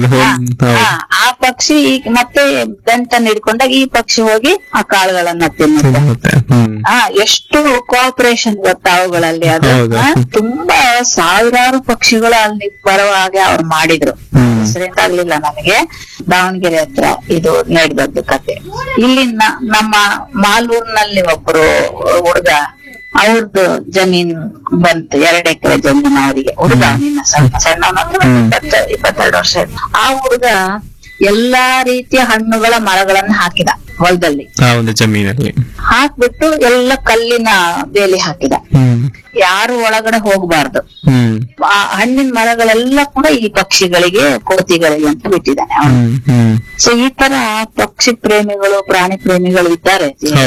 ಆ ಪಕ್ಷಿ ಈಗ ಮತ್ತೆ ದಂಟನ್ನು ಹಿಡ್ಕೊಂಡಾಗ ಈ ಪಕ್ಷಿ ಹೋಗಿ ಆ ಕಾಳುಗಳನ್ನ ತಿನ್ನುತ್ತೆ. ಆ ಎಷ್ಟು ಕೋಆಪರೇಷನ್ ಗೊತ್ತಾ ಅವುಗಳಲ್ಲಿ. ಅದು ತುಂಬಾ ಸಾವಿರಾರು ಪಕ್ಷಿಗಳು ಅಲ್ಲಿ ಬರುವ ಹಾಗೆ ಅವ್ರು ಮಾಡಿದ್ರು. ಹೆಸರೇನಾಗ್ಲಿಲ್ಲ ನನಗೆ. ದಾವಣಗೆರೆ ಹತ್ರ ಇದು ನಡೆದದ್ದು ಕತೆ. ಇಲ್ಲಿನ ನಮ್ಮ ಮಾಲೂರಿನಲ್ಲಿ ಒಬ್ರು ಹುಡುಗ, ಅವ್ರದ್ದು ಜಮೀನ್ ಬಂತು, ಎರಡ್ ಎಕರೆ ಜಮೀನ್ ಅವರಿಗೆ. ಹುಡುಗ ನಿನ್ನ ಸಣ್ಣ ಸಣ್ಣ ಇಪ್ಪತ್ತೆರಡು ವರ್ಷ. ಆ ಹುಡುಗ ಎಲ್ಲಾ ರೀತಿಯ ಹಣ್ಣುಗಳ ಮರಗಳನ್ನ ಹಾಕಿದ ಹೊಲದಲ್ಲಿ, ಜಮೀನಲ್ಲಿ ಹಾಕ್ಬಿಟ್ಟು ಎಲ್ಲ ಕಲ್ಲಿನ ಬೇಲಿ ಹಾಕಿದ. ಯಾರು ಒಳಗಡೆ ಹೋಗ್ಬಾರ್ದು. ಆ ಹಣ್ಣಿನ ಮರಗಳೆಲ್ಲ ಕೂಡ ಈ ಪಕ್ಷಿಗಳಿಗೆ, ಕೋತಿಗಳಿಗೆ ಅಂತ ಬಿಟ್ಟಿದ್ದಾನೆ ಅವನು. ಸೊ ಈ ತರ ಪಕ್ಷಿ ಪ್ರೇಮಿಗಳು, ಪ್ರಾಣಿ ಪ್ರೇಮಿಗಳು ಇದ್ದಾರೆ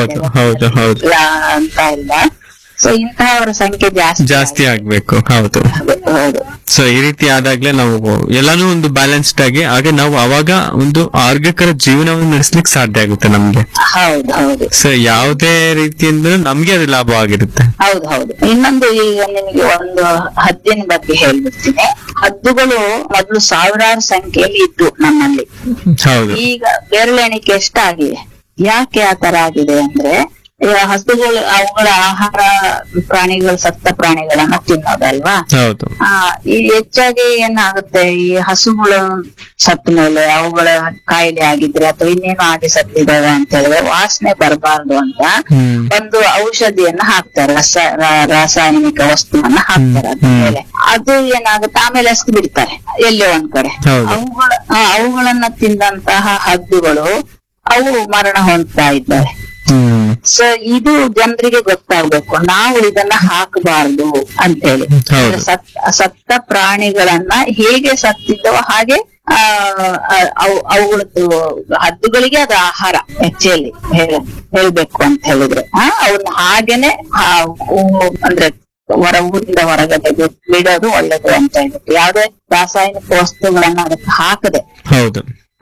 ಅಂತ ಇಲ್ಲ. ಸೊ ಇಂತಹವರ ಸಂಖ್ಯೆ ಜಾಸ್ತಿ ಜಾಸ್ತಿ ಆಗ್ಬೇಕು. ಹೌದು ಹೌದು. ಸೊ ಈ ರೀತಿ ಆದಾಗ್ಲೇ ನಾವು ಎಲ್ಲಾನು ಒಂದು ಬ್ಯಾಲೆನ್ಸ್ಡ್ ಆಗಿ, ಹಾಗೆ ನಾವು ಅವಾಗ ಒಂದು ಆರೋಗ್ಯಕರ ಜೀವನವನ್ನು ನಡೆಸ್ಲಿಕ್ಕೆ ಸಾಧ್ಯ ಆಗುತ್ತೆ ನಮ್ಗೆ. ಹೌದು ಹೌದು. ಸೊ ಯಾವುದೇ ರೀತಿಯಿಂದ ನಮ್ಗೆ ಅದು ಲಾಭ ಆಗಿರುತ್ತೆ. ಹೌದು ಹೌದು. ಇನ್ನೊಂದು, ಈಗ ನಿಮಗೆ ಒಂದು ಹದ್ದಿನ ಬಗ್ಗೆ ಹೇಳ್ಬಿಡ್ತೀನಿ. ಹದ್ದುಗಳು ಮೊದಲು ಸಾವಿರಾರು ಸಂಖ್ಯೆಯಲ್ಲಿ ಇದ್ದು ನಮ್ಮಲ್ಲಿ. ಹೌದು. ಈಗ ಬೆರಳೆಣಿಕೆ ಎಷ್ಟಾಗಿದೆ. ಯಾಕೆ ಆ ತರ ಆಗಿದೆ ಅಂದ್ರೆ, ಹಸುಗಳು ಅವುಗಳ ಆಹಾರ ಪ್ರಾಣಿಗಳು, ಸತ್ತ ಪ್ರಾಣಿಗಳನ್ನ ತಿನ್ನೋದಲ್ವಾ. ಹೌದು. ಆ ಈ ಹೆಚ್ಚಾಗಿ ಏನಾಗುತ್ತೆ, ಈ ಹಸುಗಳು ಸತ್ತ ಮೇಲೆ ಅವುಗಳ ಕಾಯಿಲೆ ಆಗಿದ್ರೆ ಅಥವಾ ಇನ್ನೇನು ಆಗಿ ಸತ್ತಿದಾವೆ ಅಂತ ಹೇಳಿದ್ರೆ ವಾಸನೆ ಬರಬಾರ್ದು ಅಂತ ಒಂದು ಔಷಧಿಯನ್ನ ಹಾಕ್ತಾರೆ, ರಸ ರಾಸಾಯನಿಕ ವಸ್ತುವನ್ನ ಹಾಕ್ತಾರೆ ಅದ್ರ ಮೇಲೆ. ಅದು ಏನಾಗುತ್ತೆ, ಆಮೇಲೆ ಎಸ್ದು ಬಿಡ್ತಾರೆ ಎಲ್ಲೋ ಒಂದ್ ಕಡೆ. ಅವುಗಳ ಅವುಗಳನ್ನ ತಿಂದಂತಹ ಹದ್ದುಗಳು ಅವು ಮರಣ ಹೊಂದ್ತಾ ಇದ್ದಾರೆ. ಸೊ ಇದು ಜನರಿಗೆ ಗೊತ್ತಾಗ್ಬೇಕು, ನಾವು ಇದನ್ನ ಹಾಕಬಾರ್ದು ಅಂತ ಹೇಳಿ. ಸತ್ತ ಪ್ರಾಣಿಗಳನ್ನ ಹೇಗೆ ಸತ್ತಿದ್ದವೋ ಹಾಗೆ ಆ ಅವುಗಳದ್ದು ಹದ್ದುಗಳಿಗೆ ಅದು ಆಹಾರ ಆಕ್ಚುಲಿ ಹೇಳ್ಬೇಕು ಅಂತ ಹೇಳಿದ್ರೆ. ಆ ಅವನ್ನ ಹಾಗೇನೆ ಅಂದ್ರೆ ಹೊರ ಊರಿಂದ ಹೊರಗಡೆ ಬಿಡೋದು ಒಳ್ಳೇದು ಅಂತ ಹೇಳ್ಬಿಟ್ಟು, ಯಾವ್ದೇ ರಾಸಾಯನಿಕ ವಸ್ತುಗಳನ್ನ ಅದಕ್ಕೆ ಹಾಕದೆ. ಹೌದು.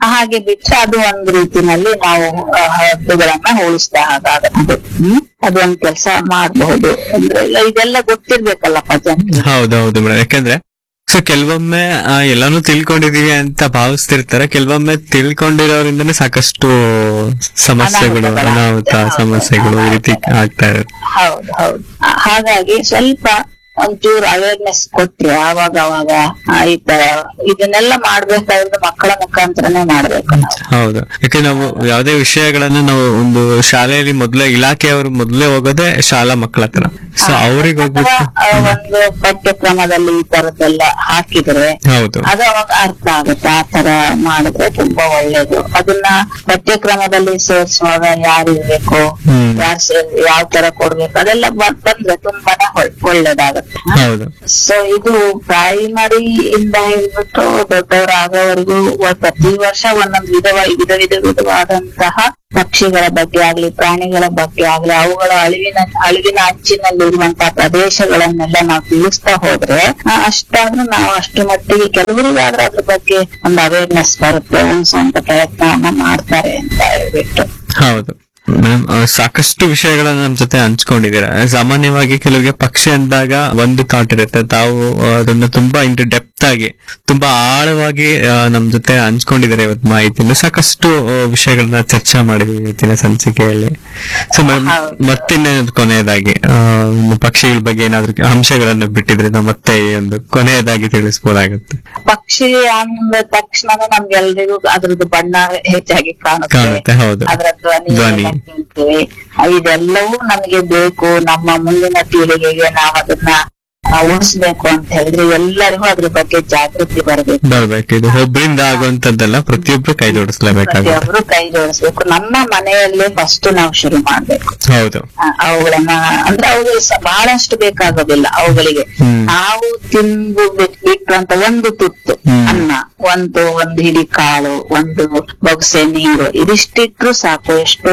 ಹಾಗೆ ಬಿಟ್ರೆ ಅದು ಒಂದ್ ರೀತಿನಲ್ಲಿ ನಾವು ಆ, ಹಬ್ಬಗಳನ್ನ ಹೋಲಿಸಿದ ಹಾಗಾಗುತ್ತೆ. ಹ್ಮ್ ಅದೊಂದ್ ಕೆಲಸ ಮಾಡಬಹುದು ಅಂದ್ರೆ ಇಲ್ಲ ಇದೆಲ್ಲ ಗೊತ್ತಿರ್ಬೇಕಲ್ಲಪ್ಪ ಜನರಿಗೆ. ಹೌದೌದು ಮೇಡಮ್. ಯಾಕಂದ್ರೆ ಸೊ ಕೆಲವೊಮ್ಮೆ ಆ, ಎಲ್ಲಾನು ತಿಳ್ಕೊಂಡಿದೀವಿ ಅಂತ ಭಾವಿಸ್ತಿರ್ತಾರೆ, ಕೆಲವೊಮ್ಮೆ ತಿಳ್ಕೊಂಡಿರೋದ್ರಿಂದನೇ ಸಾಕಷ್ಟು ಸಮಸ್ಯೆಗಳು, ಅನಾಹುತ ಸಮಸ್ಯೆಗಳು ಈ ರೀತಿ ಆಗ್ತಾ ಇರುತ್ತೆ. ಹೌದು ಹೌದು ಹಾಗಾಗಿ ಸ್ವಲ್ಪ ಒಂಚೂರು ಅವೇರ್ನೆಸ್ ಕೊಟ್ರೆ ಅವಾಗ ಅವಾಗ ಆ, ಈ ತರ ಇದನ್ನೆಲ್ಲ ಮಾಡ್ಬೇಕಾದ್ರೆ ಮಕ್ಕಳ ಮುಖಾಂತರನೇ ಮಾಡ್ಬೇಕು ನಾವು. ಹೌದು. ಯಾಕೆ ನಾವು ಯಾವುದೇ ವಿಷಯಗಳನ್ನ ನಾವು ಒಂದು ಶಾಲೆಯಲ್ಲಿ ಮೊದ್ಲೇ ಇಲಾಖೆಯವರು ಮೊದ್ಲೇ ಹೋಗೋದೇ ಶಾಲಾ ಮಕ್ಕಳ ಹತ್ರ. ಸೊ ಅವ್ರಿಗೆ ಹೋಗ್ಬಿಟ್ಟು ಆ, ಒಂದು ಪಠ್ಯಕ್ರಮದಲ್ಲಿ ಈ ತರದ್ದೆಲ್ಲ ಹಾಕಿದ್ರೆ ಹೌದು ಅದು ಅವಾಗ ಅರ್ಥ ಆಗುತ್ತೆ. ಆ ತರ ಮಾಡಿದ್ರೆ ತುಂಬಾ ಒಳ್ಳೇದು. ಅದನ್ನ ಪಠ್ಯಕ್ರಮದಲ್ಲಿ ಸೇರಿಸುವಾಗ ಯಾರು ಇರ್ಬೇಕು, ಹ್ಮ್ ಯಾರು ಸೇರ್ ಯಾವ ತರ ಕೊಡ್ಬೇಕು ಅದೆಲ್ಲ ಬ- ಬಂದ್ರೆ ತುಂಬಾನೇ ಒಳ್- ಒಳ್ಳೇದಾಗತ್ತೆ. ಹೌದು ಸೊ ಇದು ಪ್ರೈಮರಿ ಇಂದ ಹೇಳ್ಬಿಟ್ಟು ದೊಡ್ಡವರಾಗೋವರೆಗೂ ಪ್ರತಿ ವರ್ಷ ಒಂದೊಂದು ವಿಧವ ವಿಧ ವಿಧ ವಿಧವಾದಂತಹ ಪಕ್ಷಿಗಳ ಬಗ್ಗೆ ಆಗ್ಲಿ ಪ್ರಾಣಿಗಳ ಬಗ್ಗೆ ಆಗ್ಲಿ ಅವುಗಳ ಅಳಿವಿನ ಅಳಿವಿನ ಅಂಚಿನಲ್ಲಿರುವಂತಹ ಪ್ರದೇಶಗಳನ್ನೆಲ್ಲ ನಾವು ತಿಳಿಸ್ತಾ ಹೋದ್ರೆ ಆ, ಅಷ್ಟಾದ್ರೂ ನಾವು ಅಷ್ಟು ಮಟ್ಟಿಗೆ ಕೆಲವರಿಗಾದ್ರೂ ಅದ್ರ ಬಗ್ಗೆ ಒಂದು ಅವೇರ್ನೆಸ್ ಬರುತ್ತೆ, ಅನ್ಸುವಂತ ಪ್ರಯತ್ನವನ್ನ ಮಾಡ್ತಾರೆ ಅಂತ ಹೇಳ್ಬಿಟ್ಟು. ಹೌದು ಮೇಡಮ್. ಸಾಕಷ್ಟು ವಿಷಯಗಳನ್ನ ನಮ್ ಜೊತೆ ಹಂಚ್ಕೊಂಡಿದ್ದೀರಾ. ಸಾಮಾನ್ಯವಾಗಿ ಕೆಲವರಿಗೆ ಪಕ್ಷಿ ಅಂದಾಗ ಒಂದು ಥಾಟ್ ಇರುತ್ತೆ, ತಾವು ಆ, ಅದನ್ನ ತುಂಬಾ ಇಂಟು ಡೆಪ್ತ್ ಆಗಿ ತುಂಬಾ ಆಳವಾಗಿ ಆ, ನಮ್ ಜೊತೆ ಹಂಚ್ಕೊಂಡಿದ್ದಾರೆ ಇವತ್ತು ಮಾಹಿತಿಯಿಂದ. ಸಾಕಷ್ಟು ಆ, ವಿಷಯಗಳನ್ನ ಚರ್ಚೆ ಮಾಡಿದ್ವಿ ಇವತ್ತಿನ ಸಂಚಿಕೆಯಲ್ಲಿ. ಸೊ ಮೇಡಮ್ ಮತ್ತಿನ್ನೇನಾದ್ರು ಕೊನೆಯದಾಗಿ ಆ, ಒಂದು ಪಕ್ಷಿಗಳ ಬಗ್ಗೆ ಏನಾದ್ರು ಅಂಶಗಳನ್ನು ಬಿಟ್ಟಿದ್ರೆ ನಾವು ಮತ್ತೆ ಈ ಒಂದು ಕೊನೆಯದಾಗಿ ತಿಳಿಸ್ಬೋದಾಗುತ್ತೆ. ಪಕ್ಷಿ ಅಂದ ತಕ್ಷಣನೇ ನಮ್ಗೆಲ್ರಿಗೂ ಅದ್ರದ್ದು ಬಣ್ಣ ಹೆಚ್ಚಾಗಿ ಕಾಣುತ್ತೆ, ಕಾಣುತ್ತೆ. ಹೌದು ಅದರ ಧ್ವನಿ ಧ್ವನಿ. ಎಲ್ಲ ಕೇಳ್ತೇವೆ. ಇದೆಲ್ಲವೂ ನಮಗೆ ಬೇಕು. ನಮ್ಮ ಮುಂದಿನ ಪೀಳಿಗೆಗೆ ನಾವು ಅದನ್ನ ಆ, ಉಳಿಸ್ಬೇಕು ಅಂತ ಹೇಳಿದ್ರೆ ಎಲ್ಲರಿಗೂ ಅದ್ರ ಬಗ್ಗೆ ಜಾಗೃತಿ ಬರಬೇಕು. ಬರ್ಬೇಕು. ಇದು ಒಬ್ಬರಿಂದ ಆಗುವಂತದ್ದೆಲ್ಲ ಪ್ರತಿಯೊಬ್ರು ಕೈ ಜೋಡಿಸ್ಲೇಬೇಕಾಗುತ್ತೆ. ಪ್ರತಿಯೊಬ್ರು ಕೈ ಜೋಡಿಸ್ಬೇಕು. ನಮ್ಮ ಮನೆಯಲ್ಲೇ ಫಸ್ಟ್ ನಾವು ಶುರು ಮಾಡ್ಬೇಕು. ಹೌದು ಆ, ಅವುಗಳನ್ನ ಅಂದ್ರೆ ಅವುಗಳು ಸ- ಬಹಳಷ್ಟು ಬೇಕಾಗೋದಿಲ್ಲ ಅವುಗಳಿಗೆ. ಹ್ಮ್. ನಾವು ತಿಂದು ಬಿಟ್- ಬಿಟ್ಟಂತ ಒಂದು ತುತ್ತು ಹ್ಮ್. ಅನ್ನ, ಒಂದು ಒಂದು ಹಿಡಿ ಕಾಳು, ಒಂದು ಬೊಗಸೆ ನೀರು ಇದಿಷ್ಟಿಟ್ರು ಸಾಕು, ಎಷ್ಟೋ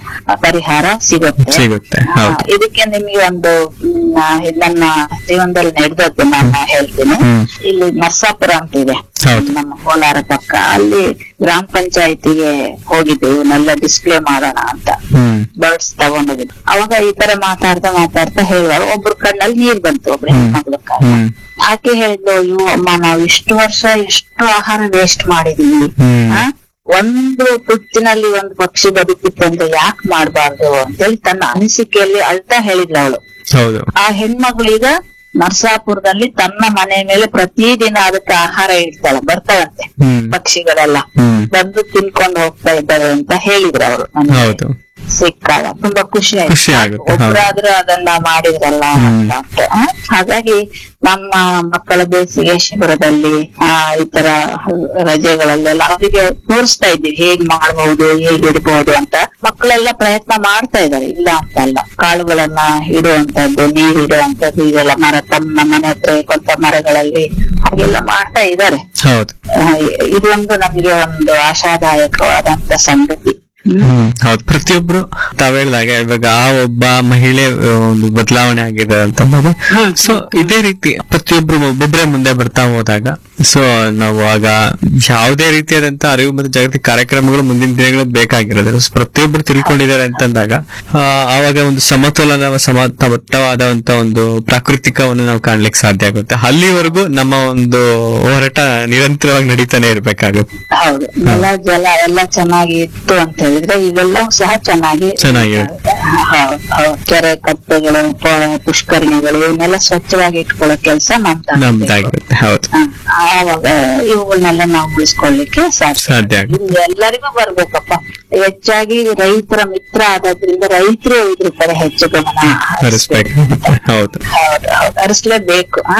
ಪರಿಹಾರ ಸಿಗುತ್ತೆ. ಸಿಗುತ್ತೆ. ಆ, ಹೌದು. ಇದಕ್ಕೆ ನಿಮ್ಗೆ ಒಂದು ಮ್, ಆ, ನನ್ನ ಜೀವನದಲ್ಲಿ ನಡೆದದ್ದು ನಾನು ಹೇಳ್ತೀನಿ. ಹ್ಮ್. ಇಲ್ಲಿ ನರ್ಸಾಪುರ ಅಂತ ಇದೆ ಹೌದು. ನಮ್ಮ ಕೋಲಾರ ಪಕ್ಕ. ಅಲ್ಲಿ ಗ್ರಾಮ ಪಂಚಾಯತಿಗೆ ಹೋಗಿದ್ದೆವು ನೆಲ್ಲ ಡಿಸ್ಪ್ಲೇ ಮಾಡೋಣ ಅಂತ, ಹ್ಮ್ ಬರ್ಡ್ಸ್ ತಗೊಂಡೋಗಿದ್ದು. ಅವಾಗ ಈ ತರ ಮಾತಾಡ್ತಾ ಮಾತಾಡ್ತಾ ಹೇಳುವಾಗ ಒಬ್ರು ಕಣ್ಣಲ್ಲಿ ನೀರ್ ಬಂತು, ಒಬ್ರು ಹೆಣ್ಮಕ್ಳ ಕಣ್ಣಲ್ಲಿ. ಹ್ಮ್ ಆಕೆ ಹೇಳಿದ್ಲು, ಅಯ್ಯೋ ಅಮ್ಮ, ನಾವ್ ಇಷ್ಟು ವರ್ಷ ಎಷ್ಟು ಆಹಾರ ವೇಸ್ಟ್ ಮಾಡಿದೀವಿ, ಹ್ಮ್ ಆ? ಒಂದು ತುತ್ತಿನಲ್ಲಿ ಒಂದು ಪಕ್ಷಿ ಬದುಕಿತ್ತು ಅಂದ್ರೆ ಯಾಕೆ ಮಾಡ್ಬಾರ್ದು ಅಂತೇಳಿ ತನ್ನ ಅನಿಸಿಕೆಯಲ್ಲಿ ಅಳ್ತಾ ಹೇಳಿದ್ಲು ಅವಳು. ಹೌದು. ಆ ಹೆಣ್ಮಗಳೀಗ ನರ್ಸಾಪುರದಲ್ಲಿ ತನ್ನ ಮನೆ ಮೇಲೆ ಪ್ರತಿದಿನ ಅದಕ್ಕೆ ಆಹಾರ ಇಡ್ತಾಳೆ, ಬರ್ತಾಳಂತೆ ಹ್ಮ್ ಪಕ್ಷಿಗಳೆಲ್ಲ ಹ್ಮ್ ಬಂದು ತಿನ್ಕೊಂಡು ಹೋಗ್ತಾ ಇದ್ದಾರೆ ಅಂತ ಹೇಳಿದ್ರು ಅವರು. ಹೌದು. ಸಿಕ್ಕಾಗ ತುಂಬಾ ಖುಷಿ ಖುಷಿ ಆಯ್ತು, ಆಗುತ್ತೆ. ಹೌದು. ಒಬ್ರಾದ್ರೂ ಅದನ್ನ ಮಾಡಿದ್ರಲ್ಲ ಅಂತ. ಆ, ಹಾಗಾಗಿ ನಮ್ಮ ಮಕ್ಕಳ ಬೇಸಿಗೆ ಶಿಬಿರದಲ್ಲಿ ಆ ಈ ತರ ರಜೆಗಳಲ್ಲೆಲ್ಲ ಅವರಿಗೆ ತೋರಿಸ್ತಾ ಇದ್ದೀವಿ ಹೇಗ್ ಮಾಡ್ಬಹುದು, ಹೇಗ್ ಇಡ್ಬಹುದು ಅಂತ. ಮಕ್ಕಳೆಲ್ಲ ಪ್ರಯತ್ನ ಮಾಡ್ತಾ ಇದ್ದಾರೆ, ಇಲ್ಲ ಅಂತಲ್ಲ. ಕಾಳುಗಳನ್ನ ಇಡುವಂತದ್ದು, ನೀರ್ ಇಡುವಂತದ್ದು, ಇದೆಲ್ಲ ಮರ ತಮ್ಮ ಮನೆ ಹತ್ರ ಇರುವಂತ ಮರಗಳಲ್ಲಿ ಹಾಗೆಲ್ಲ ಮಾಡ್ತಾ ಇದ್ದಾರೆ. ಹೌದು. ಆ, ಇದೊಂದು ನಮಗೆ ಒಂದು ಆಶಾದಾಯಕವಾದಂತ ಸಂಗತಿ. ಹ್ಮ್ ಹೌದು. ಪ್ರತಿಯೊಬ್ರು ತಾವ್ ಹೇಳ್ದಾಗ ಇವಾಗ ಆ ಒಬ್ಬ ಮಹಿಳೆ ಆ, ಒಂದು ಬದಲಾವಣೆ ಆಗಿದೆ ಅಂತಂದಾಗ ಸೊ ಇದೇ ರೀತಿ ಪ್ರತಿಯೊಬ್ರು ಒಬ್ಬೊಬ್ರೆ ಮುಂದೆ ಬರ್ತಾ ಹೋದಾಗ ಸೊ ನಾವು ಆಗ ಯಾವುದೇ ರೀತಿಯಾದಂತ ಅರಿವು ಮತ್ತು ಜಾಗೃತಿ ಕಾರ್ಯಕ್ರಮಗಳು ಮುಂದಿನ ದಿನಗಳು ಬೇಕಾಗಿರೋದು. ಸೊ ಪ್ರತಿಯೊಬ್ರು ತಿಳ್ಕೊಂಡಿದ್ದಾರೆ ಅಂತಂದಾಗ ಆ, ಆವಾಗ ಒಂದು ಸಮತೋಲನ ಸಮತವಾದಂತ ಒಂದು ಪ್ರಾಕೃತಿಕವನ್ನು ನಾವು ಕಾಣ್ಲಿಕ್ಕೆ ಸಾಧ್ಯ ಆಗುತ್ತೆ. ಅಲ್ಲಿವರೆಗೂ ನಮ್ಮ ಒಂದು ಹೋರಾಟ ನಿರಂತರವಾಗಿ ನಡೀತಾನೆ ಇರ್ಬೇಕಾಗುತ್ತೆ. ಹೌದು, ನೆಲ ಜಲ ಎಲ್ಲ ಚೆನ್ನಾಗಿ ಇತ್ತು ಅಂತ ಹೇಳಿದ್ರೆ ಇವೆಲ್ಲವೂ ಸಹ ಚೆನ್ನಾಗಿ ಚೆನ್ನಾಗಿರುತ್ತೆ. ಹೌದು, ಹೌದು. ಕೆರೆ ಕಟ್ಟೆಗಳು, ಪ- ಪುಷ್ಕರಣಿಗಳು ಇವನ್ನೆಲ್ಲ ಸ್ವಚ್ಛವಾಗಿ ಇಟ್ಕೊಳ್ಳೋ ಕೆಲಸ ನಮ್ದು. ನಮ್ದಾಗಿರುತ್ತೆ. ಹೌದು. ಆವಾಗ ಇವುಗಳನ್ನೆಲ್ಲ ನಾವು ಉಳಿಸ್ಕೊಳ್ಳಿಕ್ಕೆ ಸಾಧ್ಯ. ಸಾಧ್ಯ ಆಗುತ್ತೆ. ಇದು ಎಲ್ಲರಿಗೂ ಬರ್ಬೇಕಪ್ಪ. ಹೆಚ್ಚಾಗಿ ರೈತರ ಮಿತ್ರ ಆದ್ರಿಂದ ರೈತರು ಇದ್ರ ಕಡೆ ಹೆಚ್ಚು ಗಮನ ಹರಿಸ್ಬೇಕು. ಹರಿಸ್ಬೇಕು. ಹೌದು. ಹೌದು ಹೌದು ಹರಿಸ್ಲೇಬೇಕು. ಆ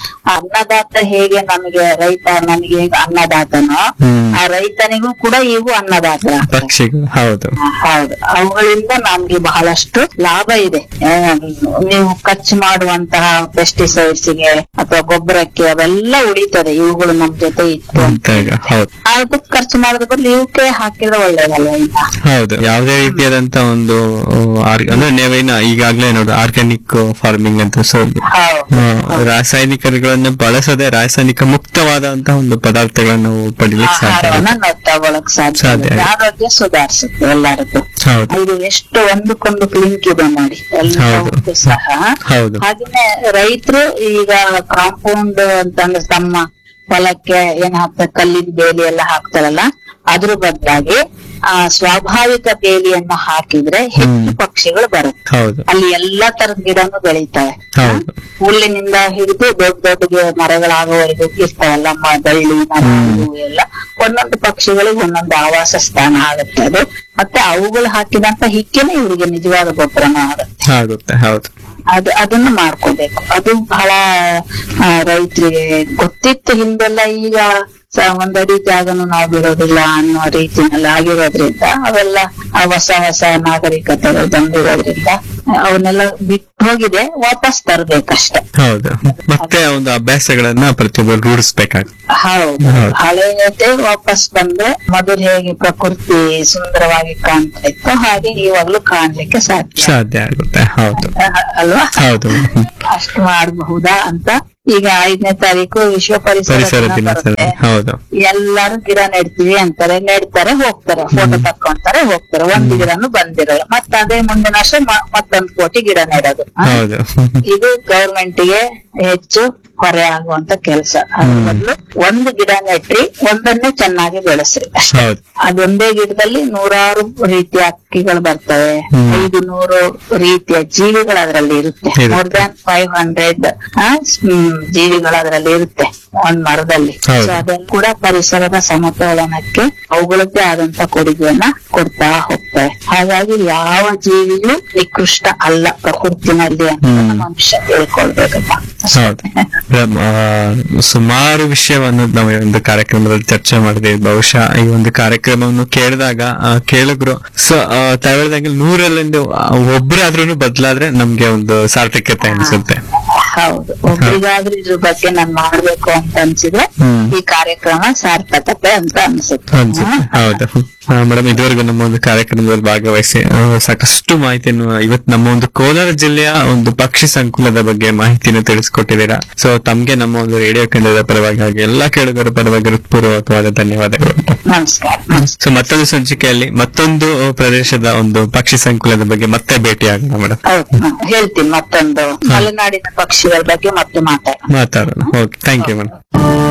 ಅನ್ನದಾತ ಹೇಗೆ ನಮಗೆ ರೈತ ನಮಗೆ ಹೇಗೆ ಅನ್ನದಾತನೋ ಹ್ಮ್. ಆ ರೈತನಿಗೂ ಕೂಡ ಇವು ಅನ್ನದಾತ. ಪಕ್ಷಿಗಳು. ಹೌದು. ಹೌದು, ಅವುಗಳಿಂದ ನಮ್ಗೆ ಬಹಳ ಬಹಳಷ್ಟು ಲಾಭ ಇದೆ. ಆ, ನೀವು ಖರ್ಚು ಮಾಡುವಂತಹ ಪೆಸ್ಟಿಸೈಡ್ಸ್ ಗೆ ಅಥವಾ ಗೊಬ್ಬರಕ್ಕೆ ಅವೆಲ್ಲ ಉಳಿತದೆ ಇವುಗಳು ನಮ್ ಜೊತೆ ಇತ್ತು ಅಂತ. ಅಂತಾಗ ಹೌದು ಅದಕ್ಕೆ ಖರ್ಚು ಮಾಡೋದ್ರ ಬದಲು ಇವಕ್ಕೆ ಹಾಕಿದ್ರೆ ಒಳ್ಳೇದಲ್ವ ಈಗ. ಹೌದು. ಯಾವುದೇ ರೀತಿಯಾದಂತ ಒಂದು ಆರ್- ಅಂದ್ರೆ ನೀವೇನ ಈಗಾಗ್ಲೇ ನೋಡಿ ಆರ್ಗ್ಯಾನಿಕ್ ಫಾರ್ಮಿಂಗ್ ಅಂತ ಸೊ ಹೌದು ಆ, ರಾಸಾಯನಿಕಗಳನ್ನ ಬಳಸದೆ ರಾಸಾಯನಿಕ ಮುಕ್ತವಾದಂತಹ ಒಂದು ಪದಾರ್ಥಗಳನ್ನ ನಾವು ಪಡಿಲಿಕ್ಕೆ ಸಾಧ್ಯ ಆಹಾರವನ್ನ ಆಗುತ್ತೆ. ನಾವು ತಗೊಳಕ್ ಸಾಧ್ಯ ಸಾಧ್ಯ ಆಗುತ್ತೆ. ಆಗುತ್ತೆ. ಆರೋಗ್ಯ ಸುಧಾರಿಸುತ್ತೆ ಎಲ್ಲರದ್ದು. ಹೌದು ಇದು ಎಷ್ಟು ಒಂದಕ್ಕೊಂದು ಲಿಂಕ್ ಇದೆ ನೋಡಿ ಎಲ್ಲವಕ್ಕೂ ಸಹ. ಹೌದು ಹಾಗೇನೆ ರೈತರು ಈಗ ಕಾಂಪೌಂಡ್ ಅಂತಂದ್ರೆ ತಮ್ಮ ಹೊಲಕ್ಕೆ ಏನ್ ಹಾಕ್ತಾರೆ ಕಲ್ಲಿನ ಬೇಲಿ ಎಲ್ಲ ಹಾಕ್ತಾರಲ್ಲ ಅದ್ರ ಬದಲಾಗಿ ಆ ಸ್ವಾಭಾವಿಕ ಬೇಲಿಯನ್ನ ಹಾಕಿದ್ರೆ ಹೆಚ್ಚು ಪಕ್ಷಿಗಳು ಬರುತ್ತೆ. ಹೌದು ಅಲ್ಲಿ ಎಲ್ಲಾ ತರದ ಗಿಡನು ಬೆಳೀತವೆ. ಹೌದು ಹುಲ್ಲಿನಿಂದ ಹಿಡಿದು ದೊಡ್ಡ ದೊಡ್ಡ ಮರಗಳಾಗುವವರೆಗೂ ಇರ್ತಾವಲ್ಲ ಮ- ಬಳ್ಳಿ ಮರ ಇವು ಎಲ್ಲ ಒಂದೊಂದು ಪಕ್ಷಿಗಳಿಗೆ ಒಂದೊಂದು ಆವಾಸ ಸ್ಥಾನ ಆಗುತ್ತೆ ಅದು. ಮತ್ತೆ ಅವುಗಳು ಹಾಕಿದಂತ ಹಿಕ್ಕೆನೆ ಇವರಿಗೆ ನಿಜವಾದ ಗೊಬ್ಬರನೂ ಆಗುತ್ತೆ. ಆಗುತ್ತೆ ಹೌದು ಅದು ಅದನ್ನು ಮಾಡ್ಕೋಬೇಕು. ಅದು ಬಹಳ ಆ, ರೈತರಿಗೆ ಗೊತ್ತಿತ್ತು ಹಿಂದೆಲ್ಲ. ಈಗ ಸ- ಒಂದಡಿ ಜಾಗನು ನಾವು ಬಿಡೋದಿಲ್ಲ ಅನ್ನೋ ರೀತಿನಲ್ಲಿ ಆಗಿರೋದ್ರಿಂದ ಅವೆಲ್ಲ ಆ ಹೊಸ ಹೊಸ ನಾಗರಿಕತೆಗಳು ಬಂದಿರೋದ್ರಿಂದ ಅವನ್ನೆಲ್ಲ ಬಿಟ್ಟು ಹೋಗಿದೆ. ವಾಪಸ್ ತರ್ಬೇಕಷ್ಟೆ. ಹೌದು. ಮತ್ತೆ ಒಂದು ಅಭ್ಯಾಸಗಳನ್ನ ಪ್ರತಿಯೊಬ್ಬರು ರೂಢಿಸ್ಬೇಕಾಗುತ್ತೆ. ಹೌದು ಹಳೆಯದೇ ವಾಪಸ್ ಬಂದ್ರೆ ಮೊದಲು ಹೇಗೆ ಪ್ರಕೃತಿ ಸುಂದರವಾಗಿ ಕಾಣ್ತಾ ಇತ್ತು ಹಾಗೆ ಇವಾಗ್ಲೂ ಕಾಣ್ಲಿಕ್ಕೆ ಸಾಧ್ಯ ಸಾಧ್ಯ ಆಗುತ್ತೆ. ಹೌದು ಅ- ಅಲ್ವಾ? ಹೌದು ಅಷ್ಟು ಮಾಡಬಹುದಾ ಅಂತ. ಈಗ ಐದನೇ ತಾರೀಕು ವಿಶ್ವ ಪರಿಸರ ಪರಿಸರ ದಿನ ದಿನಾಚರಣೆ. ಬರುತ್ತೆ. ಹೌದು ಎಲ್ಲಾರು ಗಿಡ ನೆಡ್ತೀವಿ ಅಂತಾರೆ, ನೆಡ್ತಾರೆ ಹೋಗ್ತಾರೆ, ಫೋಟೋ ತಕ್ಕೊಂತಾರೆ ಹೋಗ್ತಾರೆ, ಒಂದ್ ಗಿಡನು ಬಂದಿರಲ್ಲ. ಮತ್ತ ಅದೇ ಮುಂದಿನ ವರ್ಷ ಮ- ಮತ್ತೊಂದ್ ಕೋಟಿ ಗಿಡ ನೆಡೋದು. ಹ? ಹೌದು ಇದು ಗವರ್ಮೆಂಟ್ ಗೆ ಹೆಚ್ಚು ಹೊರೆ ಆಗುವಂತ ಕೆಲಸ. ಅದ್ರ ಬದಲು ಒಂದು ಗಿಡ ನೆಟ್ರಿ ಒಂದನ್ನೇ ಚೆನ್ನಾಗಿ ಬೆಳೆಸ್ರಿ ಅಷ್ಟೇ. ಹೌದು ಅದೊಂದೇ ಗಿಡದಲ್ಲಿ ನೂರಾರು ರೀತಿಯ ಹಕ್ಕಿಗಳು ಬರ್ತವೆ. ಹ್ಮ್. ಐದು ನೂರು ರೀತಿಯ ಜೀವಿಗಳು ಅದರಲ್ಲಿ ಇರುತ್ತೆ. ಇರುತ್ತೆ. ಮೋರ್ ದನ್ ಫೈವ್ ಹಂಡ್ರೆಡ್ ಜೀವಿಗಳು ಅದರಲ್ಲಿ ಇರುತ್ತೆ ಒಂದ್ ಮರದಲ್ಲಿ. ಹೌದು. ಸೊ ಅದನ್ನು ಕೂಡ ಪರಿಸರದ ಸಮತೋಲನಕ್ಕೆ ಅವುಗಳದ್ದೇ ಆದಂತ ಕೊಡುಗೆಯನ್ನ ಕೊಡ್ತಾ ಹೋಗ್ತವೆ. ಹಾಗಾಗಿ ಯಾವ ಜೀವಿಯೂ ನಿಕೃಷ್ಟ ಅಲ್ಲ ಪ್ರಕೃತಿನಲ್ಲಿ ಅಂತ ಹ್ಮ್. ಮನುಷ್ಯ ತಿಳ್ಕೊಳ್ಬೇಕಪ್ಪ. ಹೌದು ಮೇಡಮ್, ಆ, ಸುಮಾರು ವಿಷಯವನ್ನು ನಾವು ಈ ಒಂದು ಕಾರ್ಯಕ್ರಮದಲ್ಲಿ ಚರ್ಚೆ ಮಾಡಿದ್ವಿ. ಬಹುಶಃ ಈ ಒಂದು ಕಾರ್ಯಕ್ರಮವನ್ನು ಕೇಳಿದಾಗ ಆ, ಕೇಳುಗರು ಸೊ ತಾವ್ ಹೇಳ್ದಂಗೆ ನೂರಲ್ಲಿಂದ ಒಬ್ಬರಾದ್ರೂ ಬದಲಾದ್ರೆ ನಮ್ಗೆ ಒಂದು ಸಾರ್ಥಕ್ಯತೆ ಅನ್ಸುತ್ತೆ. ಹೌದು, ಒಬ್ರಿಗಾದ್ರೂ ಇದ್ರ ಬಗ್ಗೆ ನಾನ್ ಮಾಡ್ಬೇಕು ಅಂತ ಅನ್ಸಿದ್ರೆ ಹ್ಮ್. ಈ ಕಾರ್ಯಕ್ರಮ ಸಾರ್ಥಕತೆ ಅಂತ ಅನ್ಸುತ್ತೆ. ಅನ್ಸುತ್ತೆ. ಹೌದು ಮೇಡಮ್, ಇದುವರೆಗೂ ನಮ್ಮ ಒಂದು ಕಾರ್ಯಕ್ರಮದಲ್ಲಿ ಭಾಗವಹಿಸಿ ಆ, ಸಾಕಷ್ಟು ಮಾಹಿತಿಯನ್ನು ಇವತ್ತು ನಮ್ಮ ಒಂದು ಕೋಲಾರ ಜಿಲ್ಲೆಯ ಒಂದು ಪಕ್ಷಿ ಸಂಕುಲದ ಬಗ್ಗೆ ಮಾಹಿತಿಯನ್ನು ತಿಳಿಸ್ಕೊಟ್ಟಿದ್ದೀರಾ. ಸೊ ತಮ್ಗೆ ನಮ್ಮ ಒಂದು ರೇಡಿಯೋ ಕೇಂದ್ರದ ಪರವಾಗಿ ಹಾಗೆ ಎಲ್ಲಾ ಕೇಳುಗರ ಪರವಾಗಿ ಹೃತ್ಪೂರ್ವಕವಾದ ಧನ್ಯವಾದಗಳು. ನಮಸ್ಕಾರ. ಸೊ ಮತ್ತೊಂದು ಸಂಚಿಕೆಯಲ್ಲಿ ಮತ್ತೊಂದು ಪ್ರದೇಶದ ಒಂದು ಪಕ್ಷಿ ಸಂಕುಲದ ಬಗ್ಗೆ ಮತ್ತೆ ಭೇಟಿ ಆಗೋಣ ಮೇಡಮ್. ಹೌದು, ಹ, ಹೇಳ್ತೀನಿ ಮತ್ತೊಂದು ಮಲೆನಾಡಿನ ಪಕ್ಷಿಗಳ ಬಗ್ಗೆ ಮತ್ತೆ ಮಾತಾಡೋಣ. ಮಾತಾಡೋಣ. Okay, thank you madam.